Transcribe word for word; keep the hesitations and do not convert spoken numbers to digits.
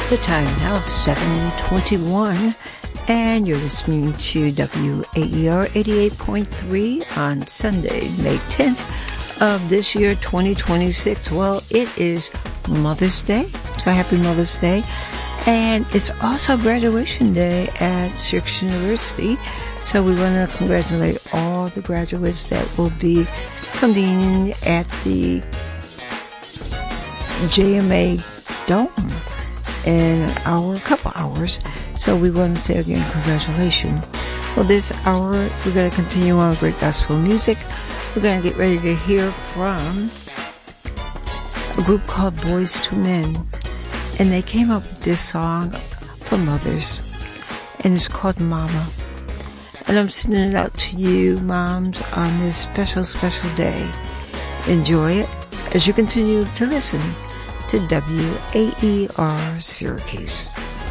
The time now seven twenty-one, and you're listening to W A E R eighty-eight point three on Sunday, May tenth of this year, twenty twenty-six. Well, it is Mother's Day, so happy Mother's Day. And it's also graduation day at Syracuse University, so we want to congratulate all the graduates that will be convening at the J M A Dome in an hour, a couple hours. So we want to say again, congratulations. Well, this hour, we're going to continue on with great gospel music. We're going to get ready to hear from a group called Boys to Men. And they came up with this song for mothers. And it's called Mama. And I'm sending it out to you, moms, on this special, special day. Enjoy it as you continue to listen to W A E R Syracuse.